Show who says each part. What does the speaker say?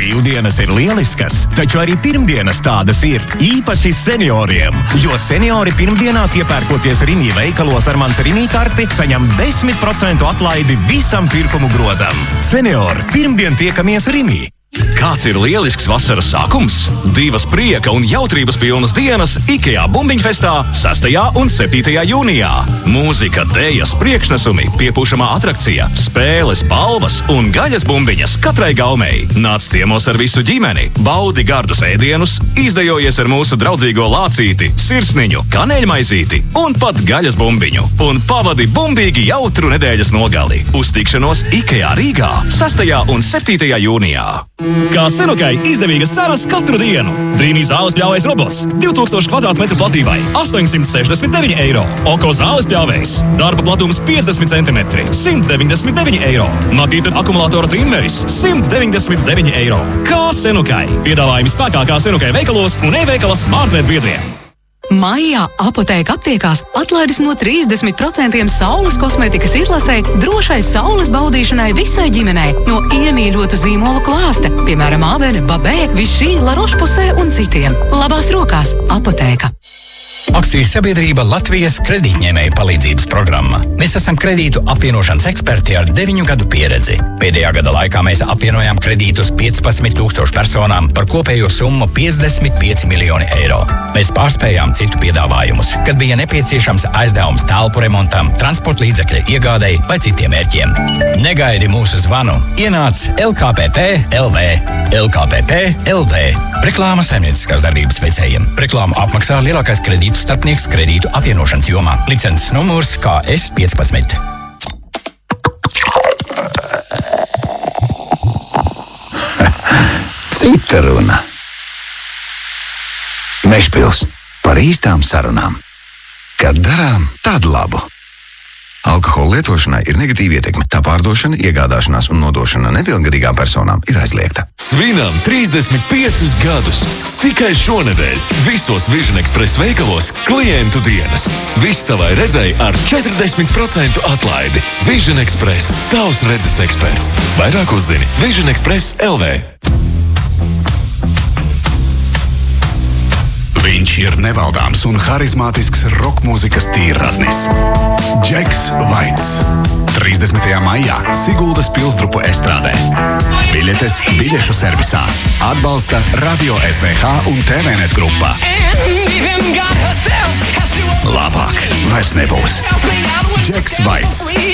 Speaker 1: Brīvdienas ir lieliskas, taču arī pirmdienas tādas ir, īpaši senioriem. Jo seniori pirmdienās iepērkoties Rimi veikalos ar mans Rimi karti, saņem 10% atlaidi visam pirkumu grozam. Seniori, pirmdien tiekamies Rimi. Kāds ir lielisks vasaras sākums? 2 prieka un jautrības pilnas dienas IKEA Bumbiņfestā 6. un 7. jūnijā. Mūzika, dējas, priekšnesumi, piepūšamā atrakcija, spēles, balvas un gaļas bumbiņas katrai gaumei. Nāc ciemos ar visu ģimeni, baudi gardus ēdienus, izdejojies ar mūsu draudzīgo lācīti, sirsniņu, kanēļmaizīti un pat gaļas bumbiņu. Un pavadi bumbīgi jautru nedēļas nogali. Uz tikšanos IKEA Rīgā 6. un 7. jūnijā. Kā Senukai izdevīgas cenas katru dienu. Dreamy zāles pļāvējs robots 2000 kvadrātmetru platībai 869 eiro. Oko zāles pļāvējs. Darba platums 50 cm 199 eiro. Makita akumulātora trimmeris 199 eiro. Kā Senukai. Piedāvājumi spēkā kā Senukai veikalos un e-veikala smartnet biedriem.
Speaker 2: Maijā Apotēka aptiekās atlaides no 30% saules kosmētikas izlasē drošai saules baudīšanai visai ģimenei no iemīļotu zīmolu klāsta, piemēram, Avene, Babē, Vichy, La Roche-Posay un citiem. Labās rokās Apotēka.
Speaker 3: Akciju sabiedrība Latvijas kredītņēmēju palīdzības programma. Mēs esam kredītu apvienošanas eksperti ar 9 gadu pieredzi. Pēdējā gada laikā mēs apvienojām kredītus 15 000 personām par kopējo summu 55 miljoni eiro. Mēs pārspējām citu piedāvājumus, kad bija nepieciešams aizdevums telpu remontam, transporta līdzekļa iegādei vai citiem mērķiem. Negaidi mūsu zvanu. Ienāc LKPP LV. LKPP LV. Reklāma saimnieciskās darbības veicējiem. Reklāmu apmaksā lielākais kredītu starpnieks kredītu apvienošanas jomā. Licences numurs KS15.
Speaker 4: Cita runa. Mežpils par īstām sarunām. Kad darām tādu labu. Alkohola lietošanai ir negatīva ietekme. Tā pārdošana, iegādāšanās un nodošana nepilngadīgām personām ir aizliegta.
Speaker 5: Svinam 35 gadus! Tikai šonedēļ visos Vision Express veikalos klientu dienas. Viss tavai redzei ar 40% atlaidi. Vision Express. Tavs redzes eksperts. Vairāk uzzini Vision Express LV.
Speaker 6: Viņš ir nevaldāms un harizmātisks rokmūzikas tīrradnis. Džeks Vaits. 30. maijā Siguldas pilsdrupu estrādē. Biļetes biļešu servisā. Atbalsta Radio SVH un TVNet grupā. Labāk vairs nebūs. Džeks Vaits.